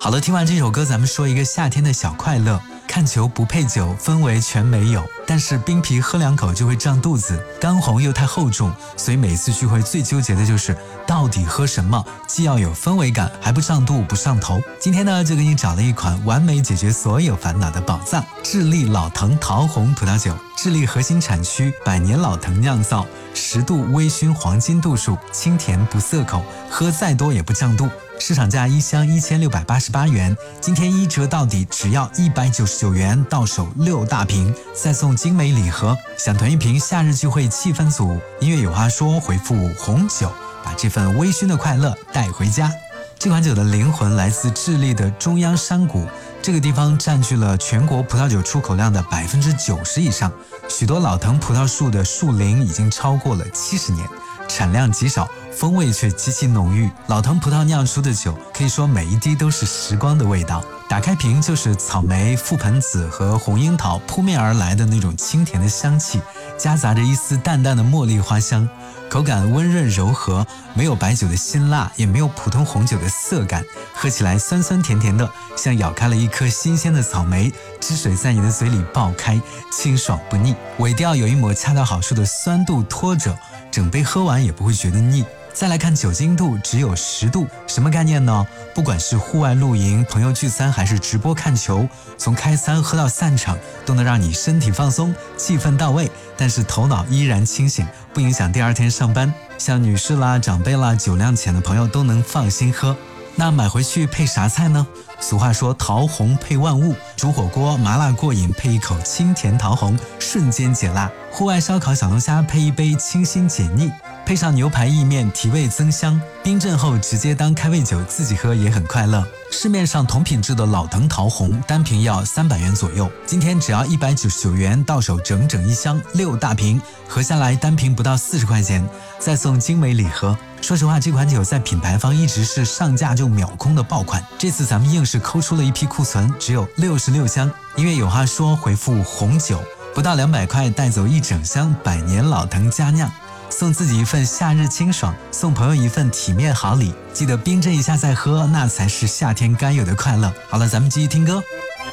好了，听完这首歌，咱们说一个夏天的小快乐。看球不配酒，氛围全没有，但是冰啤喝2口就会胀肚子，干红又太厚重，所以每次聚会最纠结的就是到底喝什么，既要有氛围感，还不胀肚不上头。今天呢，就给你找了一款完美解决所有烦恼的宝藏——智利老藤桃红葡萄酒。智利核心产区100年老藤酿造，10度微醺黄金度数，清甜不涩口，喝再多也不胀肚。市场价1箱1688元，今天1折到底，只要199元，到手6大瓶，再送精美礼盒。想囤一瓶夏日聚会气氛组，音乐有话说，回复红酒，把这份微醺的快乐带回家。这款酒的灵魂来自智利的中央山谷，这个地方占据了全国葡萄酒出口量的90%以上，许多老藤葡萄树的树龄已经超过了70年，产量极少，风味却极其浓郁。老藤葡萄酿出的酒，可以说每一滴都是时光的味道。打开瓶就是草莓、覆盆子和红樱桃扑面而来的那种清甜的香气，夹杂着一丝淡淡的茉莉花香，口感温润柔和，没有白酒的辛辣，也没有普通红酒的涩感，喝起来酸酸甜甜的，像咬开了一颗新鲜的草莓，汁水在你的嘴里爆开，清爽不腻，尾调有一抹恰到好处的酸度拖着，整杯喝完也不会觉得腻。再来看酒精度，只有10度，什么概念呢？不管是户外露营、朋友聚餐，还是直播看球，从开餐喝到散场，都能让你身体放松，气氛到位，但是头脑依然清醒，不影响第二天上班。像女士啦、长辈啦、酒量浅的朋友都能放心喝。那买回去配啥菜呢？俗话说桃红配万物，煮火锅麻辣过瘾，配一口清甜桃红，瞬间解辣；户外烧烤小龙虾配一杯清新解腻，配上牛排意面提味增香，冰镇后直接当开胃酒自己喝也很快乐。市面上同品质的老藤桃红单瓶要300元左右，今天只要199元，到手整整1箱6大瓶，合下来单瓶不到40块钱，再送精美礼盒。说实话，这款酒在品牌方一直是上架就秒空的爆款，这次咱们硬是抠出了一批库存，只有66箱。音乐有话说，回复红酒，不到200块带走一整箱100年老藤佳酿，送自己一份夏日清爽，送朋友一份体面好礼。记得冰镇一下再喝，那才是夏天该有的快乐。好了，咱们继续听歌。